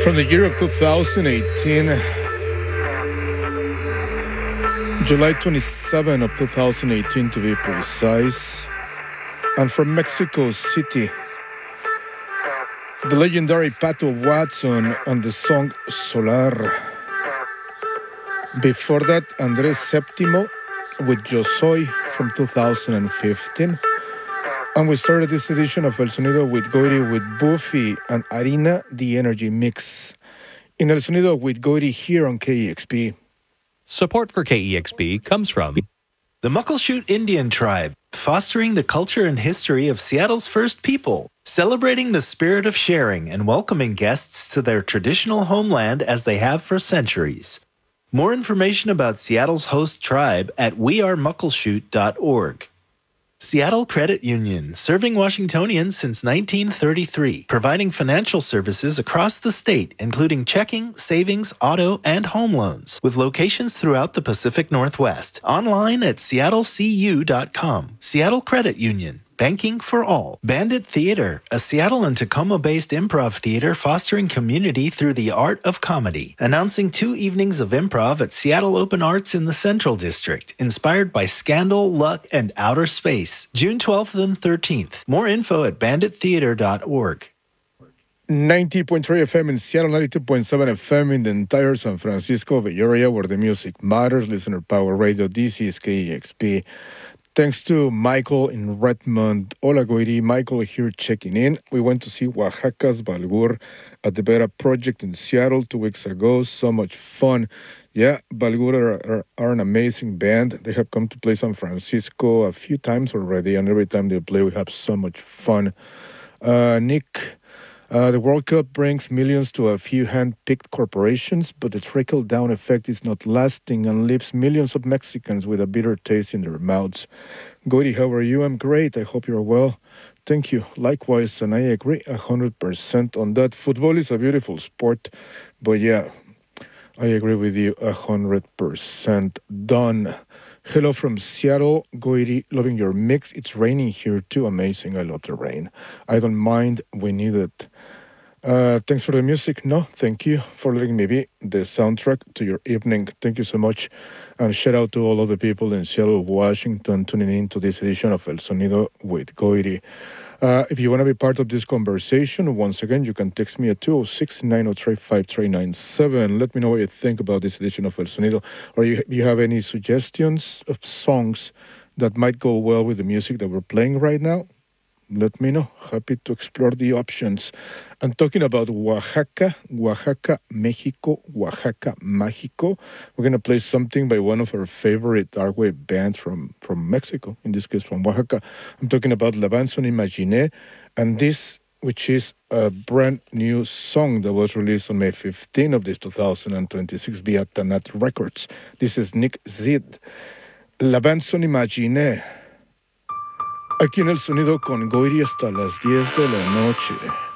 From the year of 2018, July 27 of 2018 to be precise, and from Mexico City, the legendary Pato Watson and the song Solar. Before that, Andrés Séptimo with Yo Soy from 2015. And we started this edition of El Sonido with Goiri with Buffy and Harina, the Energy Mix. In El Sonido with Goiri here on KEXP. Support for KEXP comes from the Muckleshoot Indian Tribe, fostering the culture and history of Seattle's first people, celebrating the spirit of sharing and welcoming guests to their traditional homeland as they have for centuries. More information about Seattle's host tribe at wearemuckleshoot.org. Seattle Credit Union, serving Washingtonians since 1933, providing financial services across the state, including checking, savings, auto, and home loans, with locations throughout the Pacific Northwest. Online at seattlecu.com. Seattle Credit Union. Banking for all. Bandit Theater, a Seattle and Tacoma-based improv theater fostering community through the art of comedy. Announcing 2 evenings of improv at Seattle Open Arts in the Central District, inspired by Scandal, Luck, and Outer Space. June 12th and 13th. More info at bandittheater.org. 90.3 FM in Seattle, 92.7 FM in the entire San Francisco Bay Area, where the music matters. Listener Power Radio. This is KEXP. Thanks to Michael in Redmond. Hola, Goiri. Michael here checking in. We went to see Oaxaca's Balgur at the Vera Project in Seattle 2 weeks ago. So much fun. Yeah, Balgur are an amazing band. They have come to play San Francisco a few times already, and every time they play, we have so much fun. Nick, the World Cup brings millions to a few hand-picked corporations, but the trickle-down effect is not lasting and leaves millions of Mexicans with a bitter taste in their mouths. Goiri, how are you? I'm great. I hope you're well. Thank you. Likewise, and I agree 100% on that. Football is a beautiful sport, but yeah, I agree with you 100%. Done. Hello from Seattle. Goiri, loving your mix. It's raining here too. Amazing. I love the rain. I don't mind. We need it. Thanks for the music. No, thank you for letting me be the soundtrack to your evening. Thank you so much. And shout out to all of the people in Seattle, Washington, tuning in to this edition of El Sonido with Goiri. If you want to be part of this conversation, once again, you can text me at 206-903-5397. Let me know what you think about this edition of El Sonido. Or you have any suggestions of songs that might go well with the music that we're playing right now? Let me know. Happy to explore the options. And talking about Oaxaca, Mexico, Oaxaca, Mágico, we're going to play something by one of our favorite dark wave bands from Mexico, in this case from Oaxaca. I'm talking about La Bande Son Imaginé, and this, which is a brand new song that was released on May 15 of this 2026 via Tanat Records. This is Nick Zid. La Bande Son Imaginé. Aquí en El Sonido con Goiri hasta las 10 de la noche.